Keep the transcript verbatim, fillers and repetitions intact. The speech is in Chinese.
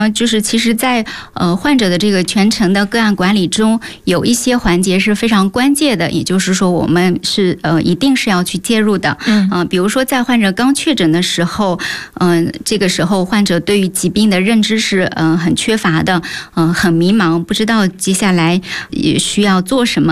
嗯，就是其实在呃患者的这个全程的个案管理中，有一些环节是非常关键的，也就是说我们是呃一定是要去介入的。嗯、呃，比如说在患者刚确诊的时候，嗯、呃，这个时候患者对于疾病的认知是嗯、呃、很缺乏的，嗯、呃，很迷茫，不知道接下来也需要做什么。